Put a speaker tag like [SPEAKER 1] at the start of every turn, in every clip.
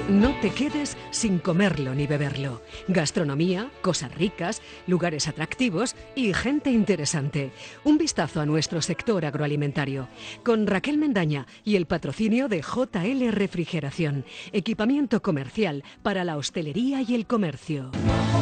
[SPEAKER 1] No te quedes sin comerlo ni beberlo. Gastronomía, cosas ricas, lugares atractivos y gente interesante. Un vistazo a nuestro sector agroalimentario. Con Raquel Mendaña y el patrocinio de JL Refrigeración. Equipamiento comercial para la hostelería y el comercio.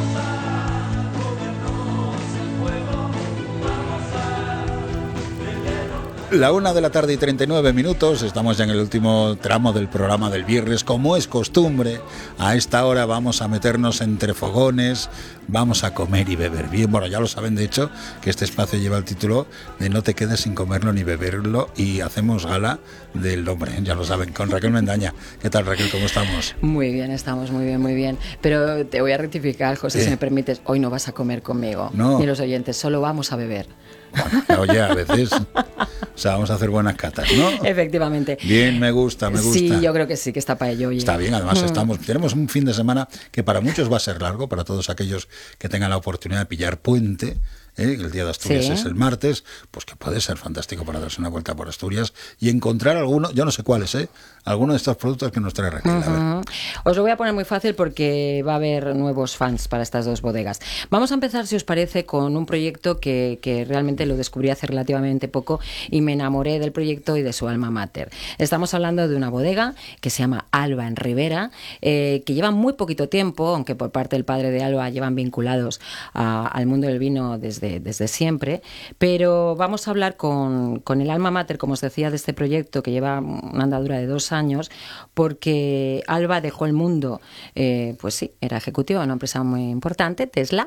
[SPEAKER 2] La 1:39 PM, estamos ya en el último tramo del programa del viernes. Como es costumbre, a esta hora vamos a meternos entre fogones, vamos a comer y beber bien. Bueno, ya lo saben, de hecho, que este espacio lleva el título de No te quedes sin comerlo ni beberlo, y hacemos gala del nombre, ya lo saben, con Raquel Mendaña. ¿Qué tal, Raquel? ¿Cómo estamos?
[SPEAKER 3] Muy bien, estamos muy bien. Pero te voy a rectificar, José, si me permites. Hoy no vas a comer conmigo,
[SPEAKER 2] no,
[SPEAKER 3] ni los oyentes, solo vamos a beber.
[SPEAKER 2] Bueno, oye, a veces, o sea, vamos a hacer buenas catas, ¿no?
[SPEAKER 3] Efectivamente.
[SPEAKER 2] Bien, me gusta.
[SPEAKER 3] Sí, yo creo que sí, que está para ello. Oye.
[SPEAKER 2] Está bien, además tenemos un fin de semana que para muchos va a ser largo, para todos aquellos que tengan la oportunidad de pillar puente. El Día de Asturias es el martes, pues que puede ser fantástico para darse una vuelta por Asturias y encontrar alguno, yo no sé cuáles, alguno de estos productos que nos trae Raquel. A ver.
[SPEAKER 3] Os lo voy a poner muy fácil porque va a haber nuevos fans para estas dos bodegas. Vamos a empezar, si os parece, con un proyecto que realmente lo descubrí hace relativamente poco y me enamoré del proyecto y de su alma mater. Estamos hablando de una bodega que se llama Alba en Ribera, que lleva muy poquito tiempo, aunque por parte del padre de Alba llevan vinculados al mundo del vino desde siempre, pero vamos a hablar con el alma mater, como os decía, de este proyecto que lleva una andadura de 2 años, porque Alba dejó el mundo, pues sí, era ejecutiva de una empresa muy importante, Tesla,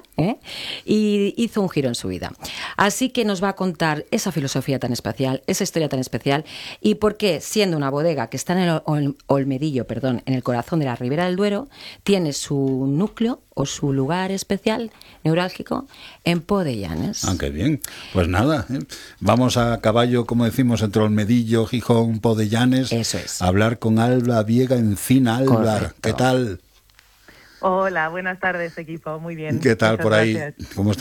[SPEAKER 3] y hizo un giro en su vida. Así que nos va a contar esa filosofía tan especial, esa historia tan especial, y por qué, siendo una bodega que está en el Olmedillo, en el corazón de la Ribera del Duero, tiene su núcleo o su lugar especial, neurálgico, en Po de Llanes.
[SPEAKER 2] Ah, qué bien. Pues nada, vamos a caballo, como decimos, entre Olmedillo, Gijón, Po de Llanes.
[SPEAKER 3] Eso es.
[SPEAKER 2] A hablar con Alba Viega Encina. Alba, correcto. ¿Qué tal?
[SPEAKER 4] Hola, buenas tardes, equipo. Muy bien.
[SPEAKER 2] ¿Qué tal por ahí?
[SPEAKER 4] Gracias.
[SPEAKER 2] ¿Cómo